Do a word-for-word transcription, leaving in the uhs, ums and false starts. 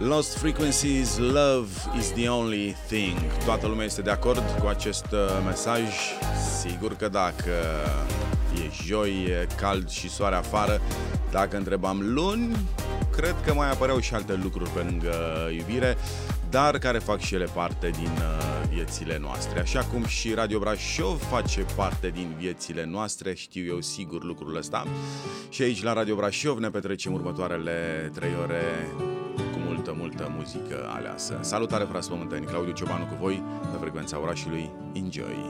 Lost Frequencies, Love is the only thing. Toată lumea este de acord cu acest uh, mesaj? Sigur că dacă e joi, e cald și soare afară. Dacă întrebam luni, cred că mai apăreau și alte lucruri pe lângă iubire, dar care fac și ele parte din uh, viețile noastre. Așa cum și Radio Brașov face parte din viețile noastre, știu eu sigur lucrul ăsta. Și aici la Radio Brașov ne petrecem următoarele trei ore cu multă, multă muzică aleasă. Salutare, frați pământeni, Claudiu Ciobanu cu voi pe frecvența orașului. Enjoy!